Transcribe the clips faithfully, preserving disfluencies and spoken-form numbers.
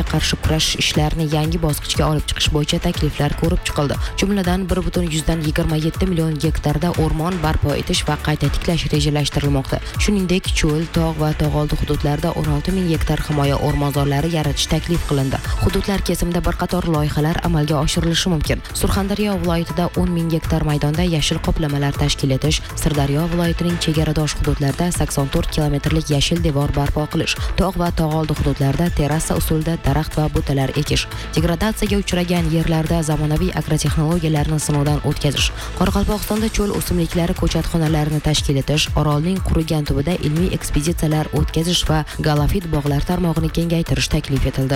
qarshi kurashish ishlarini yangi bosqichga olib chiqish bo'yicha takliflar ko'rib chiqildi. Jumladan bir butun yuzdan yigirma yetti million gektarda o'rmon barpo etish va qayta tiklash rejalashtirilmoqda. Shuningdek, cho'l, tog' va tog'oldi hududlarda o'n olti ming gektar himoya o'rmonzorlari yaratish taklif qilindi. Hududlar kesimida bir qator loyihalar amalga oshirilishi mumkin. Surxondaryo viloyatida o'n ming gektar maydonda yashil qoplamalar tashkil etish, Sirdaryo viloyatining chegaradosh hududlarida sakson to'rt kilometrlik yashil devor barpo qilish, tog' va tog'oldi hududlarda terrasa usulida daraxt va butalar ekish, degradatsiyaga uchragan yerlarda zamonaviy agrotexnologiyalarni sinovdan o'tkazish, Qoraqalpog'istonda cho'l o'simliklari ko'chatxonalarini tashkil etish, Orolning qurigan tubida ilmiy ekspeditsiyalar o'tkazish va galofit bog'lar tarmog'ini kengaytirish taklif etildi.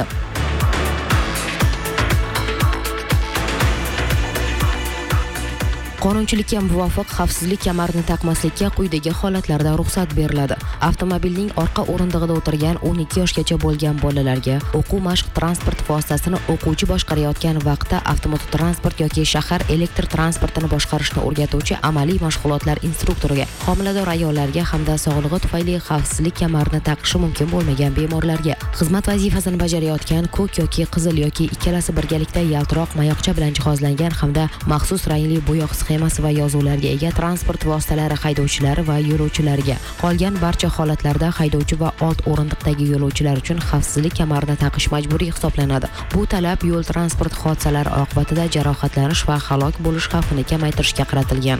Qonunchilikka muvofiq xavfsizlik kamarini taqmaslikka quyidagi holatlarda ruxsat beriladi. Avtomobilning orqa o'rindig'ida o'tirgan o'n ikki yoshgacha bo'lgan bolalarga o'quv mashq transport vositasini o'quvchi boshqarayotgan vaqtda avtomototransport yoki shahar elektr transportini boshqarishni o'rgatuvchi amaliy mashg'ulotlar instruktoriga, homilador ayollarga hamda sog'lig'i tufayli xavfsizlik kamarini taqishi mumkin bo'lmagan bemorlarga, xizmat vazifasini bajarayotgan ko'k yoki qizil yoki ikkalasi birgalikda yaltiroq mayoqcha bilan jihozlangan hamda maxsus rangli bo'yoq sxemasi va yozuvlarga ega transport vositalari haydovchilari va yo'lovchilariga. Qolgan barcha holatlarda haydovchi va old o'rindiqdagi yo'lovchilar uchun xavfsizlik kamarini taqish majburiy hisoblanadi. Bu talab yo'l transport hodisalari oqibatida jarohatlanish va halok bo'lish xavfini kamaytirishga qaratilgan.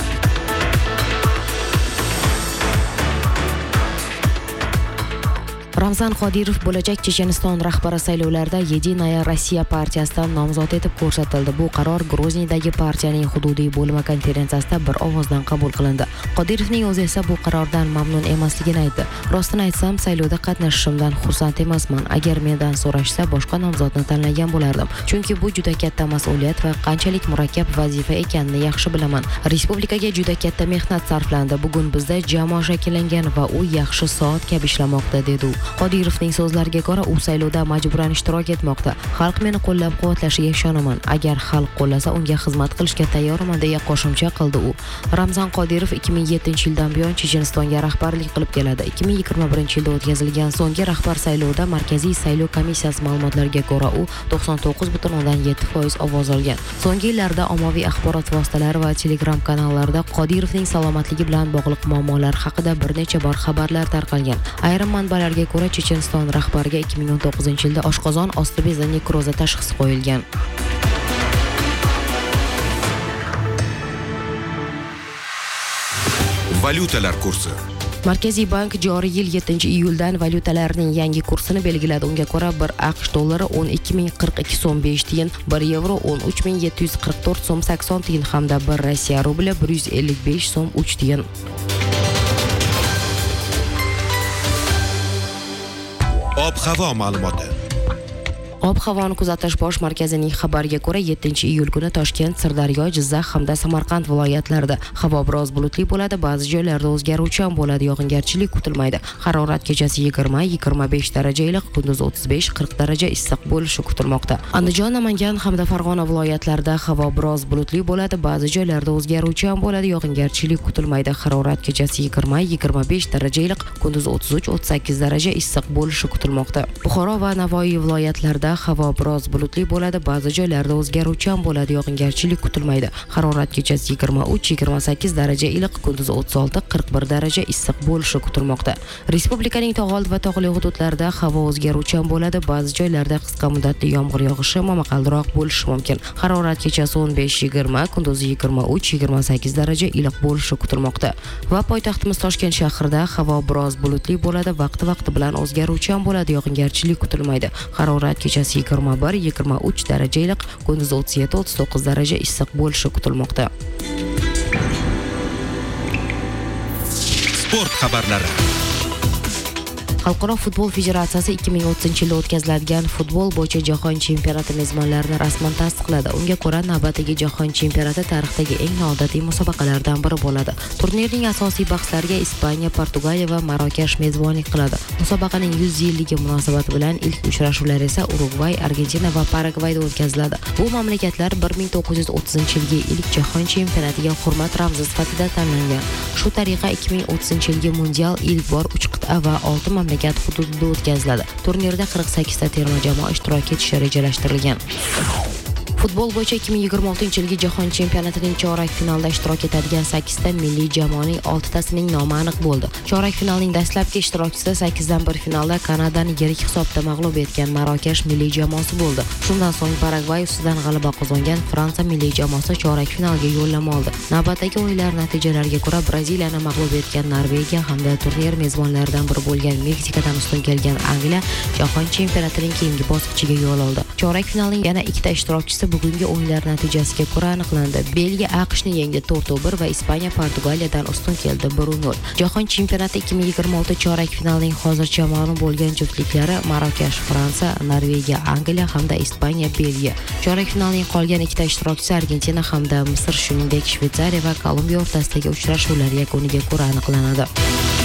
Ramzan Qodirov bo'lajak Checheniston rahbari saylovlarida Yedinaya Rossiya partiyasidan nomzod etib ko'rsatildi. Bu qaror Grozniyadagi partiyaning hududiy bo'limi konferensiyasida bir ovozdan qabul qilindi. Qodirovning o'zi esa bu qarordan mamnun emasligini aytdi. Rostini aytsam, saylovda qatnashishimdan xursand emasman. Agar mendan so'rashsa, boshqa nomzodni tanlagan bo'lardim. Chunki bu juda katta mas'uliyat va qanchalik murakkab vazifa ekanini yaxshi bilaman. Respublikaga juda katta mehnat sarflandi. Bugun bizda jamoa shakllangan va u yaxshi soat kabi ishlamoqda, dedi u. Qodirovning so'zlariga ko'ra, u saylovda majburan ishtirok etmoqda. Xalq meni qo'llab-quvvatlashiga ishonaman. Agar xalq qo'llasa, unga xizmat qilishga tayyorman, deya qo'shimcha qildi u. Ramzan Qodirov ikki ming yettinchi yildan buyon Chechenistonga rahbarlik qilib keladi. ikki ming yigirma birinchi yilda o'tkazilgan so'nggi rahbar saylovida Markaziy saylov komissiyasi ma'lumotlariga ko'ra, u to'qson to'qqiz butun o'ndan yetti foiz ovoz olgan. So'nggi yillarda ommaviy axborot vositalari va Telegram kanallarida Qodirovning salomatligi bilan bog'liq muammolar haqida bir necha bor xabarlar tarqalgan. Ayrim manbalarga ko'ra, Checheniston rahbariga ikki ming o'n to'qqizinchi yilda oshqozon osti bezi nekrozi tashxisi qo'yilgan. Valyutalar kursi. Markaziy bank joriy yil yettinchi iyuldan valyutalarning yangi kursini belgiladi. Unga ko'ra, bir AQSh dollari o'n ikki ming qirq ikki so'm besh tiyin, bir yevro o'n uch ming yetti yuz qirq to'rt so'm sakson tiyin hamda bir Rossiya rubli bir yuz ellik besh so'm uch tiyin. Ob-havo ma'lumoti. Ob-havoni kuzatish bosh markazining xabariga ko'ra, yettinchi iyul kuni Toshkent, Sirdaryo, Jizzax hamda Samarqand viloyatlarida havo biroz bulutli bo'ladi, ba'zi joylarda o'zgaruvchan bo'ladi, yog'ingarchilik kutilmaydi. Harorat kechasi yigirma yigirma besh daraja iliq, kunduz o'ttiz besh qirq daraja issiq bo'lishi kutilmoqda. Andijon, Namangan hamda Farg'ona viloyatlarida havo biroz bulutli bo'ladi, ba'zi joylarda o'zgaruvchan bo'ladi, yog'ingarchilik kutilmaydi. Harorat kechasi yigirma yigirma besh daraja iliq, kunduz o'ttiz uch o'ttiz sakkiz daraja issiq bo'lishi kutilmoqda. Buxoro va Navoiy viloyatlarida havo biroz bulutli bo'ladi, ba'zi joylarda o'zgaruvchan bo'ladi, yog'ingarchilik kutilmaydi. Harorat kechasi yigirma uch yigirma sakkiz daraja iliq, kunduz o'ttiz olti qirq bir daraja issiq bo'lishi kutilmoqda. Respublikaning tog'oldi va tog'li hududlarida havo o'zgaruvchan bo'ladi, ba'zi joylarda qisqa muddatli yomg'ir yog'ishi momaqaldiroq bo'lishi mumkin. Harorat kechasi o'n besh yigirma, kunduz yigirma uch yigirma sakkiz daraja iliq bo'lishi kutilmoqda. Va poytaxtimiz Toshkent shahrida havo biroz bulutli bo'ladi, vaqti-vaqti bilan o'zgaruvchan bo'ladi, yog'ingarchilik kutilmaydi. Harorat kechasi yigirma bir yigirma uch daraja iliq, kunduz o'ttiz yetti o'ttiz to'qqiz daraja issiq bo'lishi kutilmoqda. Sport xabarlari. Xalqaro futbol federatsiyasi ikki ming o'ttizinchi yilda o'tkaziladigan futbol bo'yicha jahon chempionati mezbonlarini rasman tasdiqladi. Unga ko'ra, navbatdagi jahon chempionati tarixdagi eng noodatiy musobaqalardan biri bo'ladi. Turnirning asosiy bahslariga Ispaniya, Portugaliya va Marokash mezbonlik qiladi. Musobaqaning yuz yilligi munosabati bilan ilk uchrashuvlar esa Urugvay, Argentina va Paragvayda o'tkaziladi. Bu mamlakatlar bir ming to'qqiz yuz o'ttizinchi yilgi ilk jahon chempionatiga hurmat ramzi sifatida tanlangan. Shu tariqa ikki ming o'ttizinchi yilgi mundial ilk bor uch qit'a va olti mamlakat mamlakat hududida o'tkaziladi. Turnirda qirq sakkizta terma jamoa ishtirok etishi rejalashtirilgan. Futbol bo'yicha ikki ming yigirma oltinchi yilgi jahon chempionatining chorak finalida ishtirok etadigan sakkizta milliy jamoaning oltitasining nomi aniq bo'ldi. Chorak finalning dastlabki ishtirokchisi sakkizdan bir finalda Kanadani yirik hisobda mag'lub etgan Marokash milliy jamoasi bo'ldi. Shundan so'ng Paragvay ustidan g'alaba qozongan Fransiya milliy jamoasi chorak finalga yo'llanma oldi. Navbatdagi o'yinlar natijalariga ko'ra Braziliyani mag'lub etgan Norvegiya hamda turnir mezbonlaridan biri bo'lgan Meksikadan ustun kelgan Angliya jahon chempionatining keyingi bosqichiga yo'l oldi. Chorak finalning yana ikkita ishtirokchisi bugungi o'yinlar natijasiga ko'ra aniqlandi. Belgiya AQShni yengdi to'rt bir va Ispaniya Portugaliyadan ustun keldi bir nol. Jahon chempionati ikki ming yigirma olti chorak finalining hozircha ma'lum bo'lgan juftliklari Marokash Fransiya, Norvegiya Angliya hamda Ispaniya Belgiya. Chorak finalning qolgan ikkita ishtirokchisi Argentina hamda Misr, shuningdek Shveysariya va Kolumbiya o'rtasidagi uchrashuvlar yakuniga ko'ra aniqlanadi.